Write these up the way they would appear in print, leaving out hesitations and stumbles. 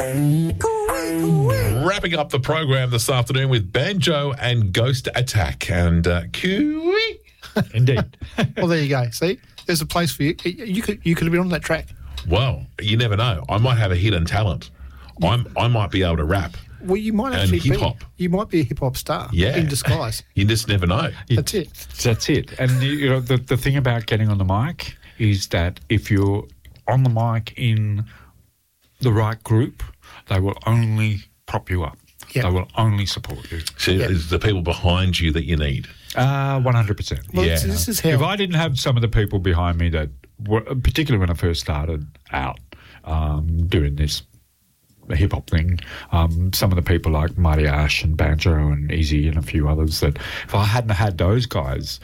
Wrapping up the program this afternoon with Banjo and Ghost Attack and Cooey. Indeed. Well, there you go. See, there's a place for you. You could have been on that track. Well, you never know. I might have a hidden talent. I might be able to rap. Well, you might And actually hip-hop. You might be a hip hop star. Yeah. In disguise. You just never know. That's it. That's it. And you know, the thing about getting on the mic is that if you're on the mic in the right group, they will only prop you up. Yep. They will only support you. So it's the people behind you that you need. 100%. Well, Yeah. this is how. If I didn't have some of the people behind me that were, particularly when I first started out doing this hip-hop thing, some of the people like Marty Ash and Banjo and Easy and a few others, that if I hadn't had those guys,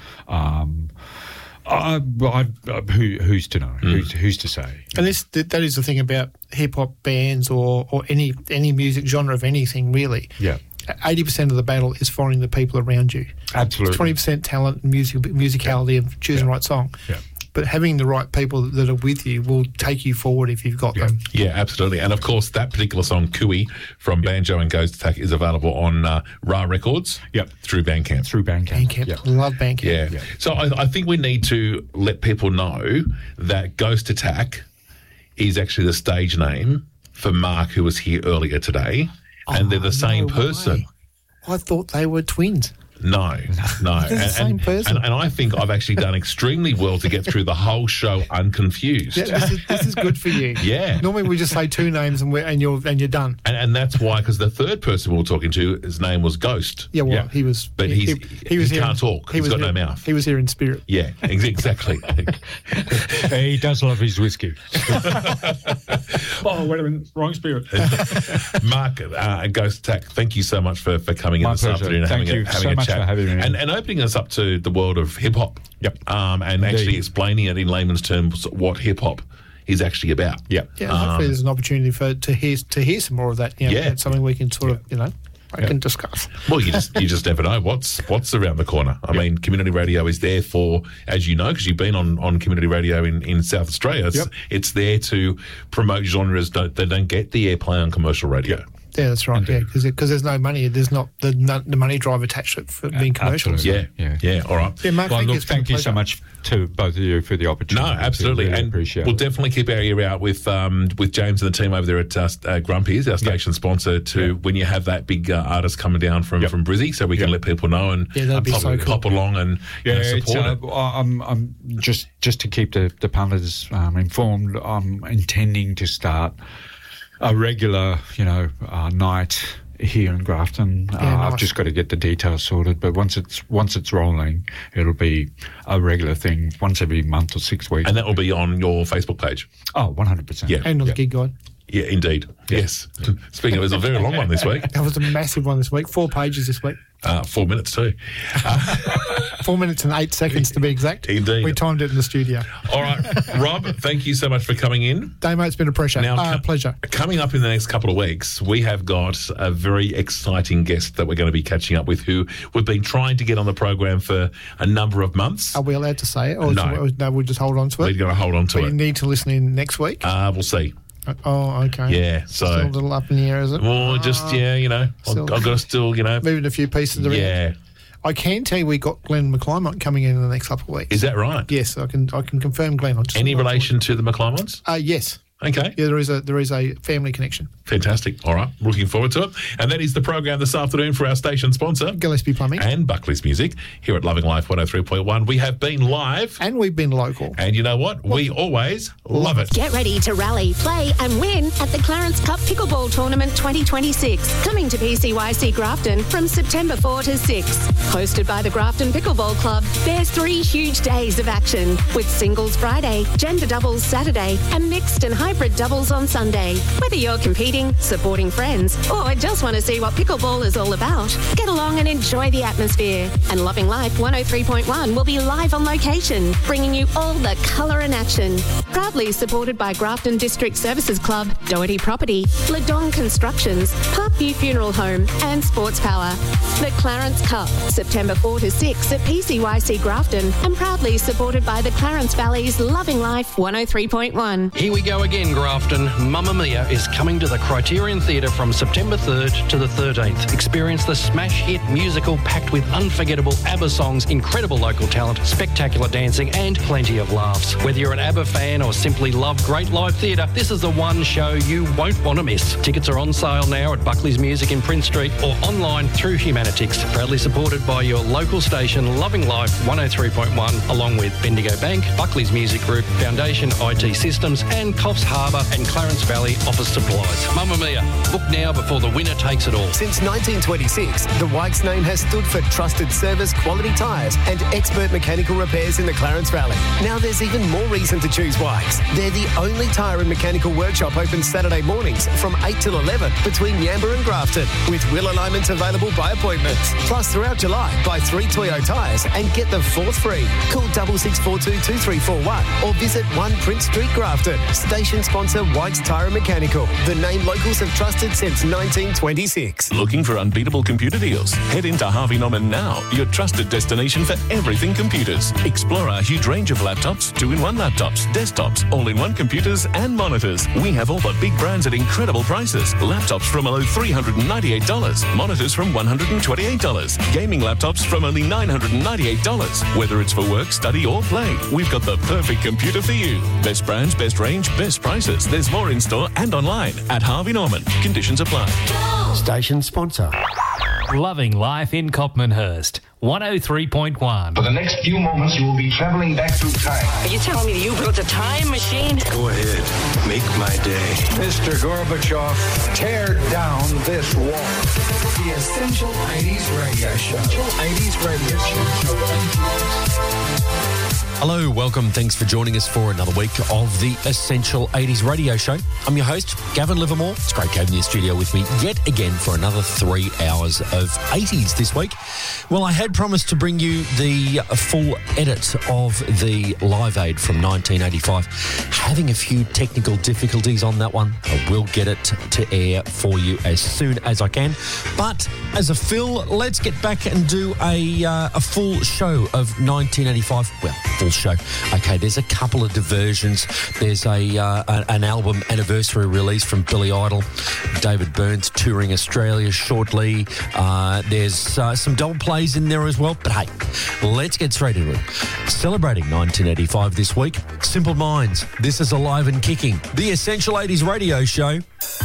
who's to know? Who's to say? And that is the thing about hip hop bands or any music genre of anything really. Yeah. 80% of the battle is finding the people around you. Absolutely. 20% talent and musicality of choosing the right song. Yeah. But having the right people that are with you will take you forward if you've got them. Yeah, absolutely. And of course, that particular song, Cooey, from Banjo and Ghost Attack, is available on Ra Records through Bandcamp. Through Bandcamp. Bandcamp. Yeah. Love Bandcamp. Yeah. So I think we need to let people know that Ghost Attack is actually the stage name for Mark, who was here earlier today, and they're the same person. Way. I thought they were twins. No. They're the same person. And I think I've actually done extremely well to get through the whole show unconfused. Yeah, this is good for you. Yeah. Normally we just say two names and you're done. And that's why, because the third person we were talking to, his name was Ghost. Yeah, well, he was. But he can't talk. He's got no mouth. He was here in spirit. Yeah, exactly. He does love his whiskey. Oh, wait a minute. Wrong spirit. Mark, Ghost Attack, thank you so much for coming in this pleasure. afternoon and Thank having you a so much chat. for having me. And opening us up to the world of hip-hop. Yep. And actually explaining it in layman's terms what hip-hop is actually about. Yep. Yeah, hopefully there's an opportunity to hear some more of that. You know, that's something we can sort of, I can discuss. Well, you just never know what's around the corner. I mean, community radio is there for, as you know, because you've been on community radio in South Australia. It's there to promote genres that don't get the airplay on commercial radio. Yeah, that's right. Yeah, because there's no money. There's not the money drive attached to it for being commercial. Absolutely. Yeah. All right. Yeah, Mark, thank you so much to both of you for the opportunity. No, absolutely. Really and appreciate we'll it. definitely keep our ear out with James and the team over there at Grumpy's, our station sponsor, when you have that big artist coming down from Brizzy, so we can let people know and that'd be so cool. pop along and support it. I'm just to keep the punters informed, I'm intending to start a regular, night here in Grafton. Nice. I've just got to get the details sorted, but once it's rolling, it'll be a regular thing once every month or 6 weeks. And that will be on your Facebook page. Oh, 100%. Yeah. And on the gig guide. Yeah, indeed. Yes. Speaking of, it was a very long one this week. That was a massive one this week. 4 pages this week. 4 minutes too. 4 minutes and 8 seconds to be exact. Indeed. We timed it in the studio. All right, Rob, thank you so much for coming in. Damo, it's been a pleasure. Pleasure. Coming up in the next couple of weeks, we have got a very exciting guest that we're going to be catching up with, who we've been trying to get on the program for a number of months. Are we allowed to say it? Or No. No, we'll just hold on to it? We're going to hold on to but it. You need to listen in next week? We'll see. Oh, okay. Yeah, so... Still a little up in the air, is it? Well, I've got to still, moving a few pieces around. Yeah. I can tell you we got Glenn McClymont coming in the next couple of weeks. Is that right? Yes, I can confirm Glenn. Any relation to the McClymonts? Yes. Okay. Yeah, there is a family connection. Fantastic. All right. Looking forward to it. And that is the program this afternoon for our station sponsor, Gillespie Plumbing. And Buckley's Music here at Loving Life 103.1. We have been live. And we've been local. And you know what? We always love it. Get ready to rally, play and win at the Clarence Cup Pickleball Tournament 2026. Coming to PCYC Grafton from September 4 to 6. Hosted by the Grafton Pickleball Club, there's 3 huge days of action with singles Friday, gender doubles Saturday and mixed and hybrid doubles on Sunday. Whether you're competing, supporting friends, or just want to see what pickleball is all about, get along and enjoy the atmosphere. And Loving Life 103.1 will be live on location, bringing you all the colour and action. Proudly supported by Grafton District Services Club, Doherty Property, Ladong Constructions, Parkview Funeral Home and Sports Power. The Clarence Cup, September 4 to 6 at PCYC Grafton, and proudly supported by the Clarence Valley's Loving Life 103.1. Here we go again. again, Grafton. Mamma Mia is coming to the Criterion Theatre from September 3rd to the 13th. Experience the smash hit musical packed with unforgettable ABBA songs, incredible local talent, spectacular dancing and plenty of laughs. Whether you're an ABBA fan or simply love great live theatre, this is the one show you won't want to miss. Tickets are on sale now at Buckley's Music in Prince Street or online through Humanitix. Proudly supported by your local station Loving Life 103.1 along with Bendigo Bank, Buckley's Music Group, Foundation IT Systems and Coffs Harbour and Clarence Valley Office Supplies. Mamma Mia, book now before the winner takes it all. Since 1926, the Wykes name has stood for trusted service, quality tyres and expert mechanical repairs in the Clarence Valley. Now there's even more reason to choose Wykes. They're the only tyre and mechanical workshop open Saturday mornings from 8 till 11 between Yamba and Grafton, with wheel alignments available by appointment. Plus, throughout July, buy 3 Toyo tyres and get the 4th free. Call 6642 2341 or visit 1 Prince Street, Grafton. Station sponsor Wykes Tyre and Mechanical, the name locals have trusted since 1926. Looking for unbeatable computer deals? Head into Harvey Norman now, your trusted destination for everything computers. Explore our huge range of laptops, 2-in-1 laptops, desktops, all-in-one computers and monitors. We have all the big brands at incredible prices. Laptops from below $398, monitors from $128, gaming laptops from only $998. Whether it's for work, study or play, we've got the perfect computer for you. Best brands, best range, best prices. There's more in store and online at Harvey Norman. Conditions apply. Station sponsor. Loving Life in Copmanhurst, 103.1. For the next few moments, you will be traveling back through time. Are you telling me that you built a time machine? Go ahead. Make my day. Mr. Gorbachev, tear down this wall. The Essential 80s Radio Show. 80s Radio Show. Hello, welcome. Thanks for joining us for another week of the Essential 80s Radio Show. I'm your host, Gavin Livermore. It's great having you in the studio with me yet again for another 3 hours of 80s this week. Well, I had promised to bring you the full edit of the Live Aid from 1985. Having a few technical difficulties on that one. I will get it to air for you as soon as I can. But as a fill, let's get back and do a full show of 1985. Well, full show. Okay, there's a couple of diversions. There's an album anniversary release from Billy Idol. David Byrne's touring Australia shortly. There's some double plays in there as well. But hey, let's get straight into it. Celebrating 1985 this week, Simple Minds. This is Alive and Kicking, the Essential 80s Radio Show.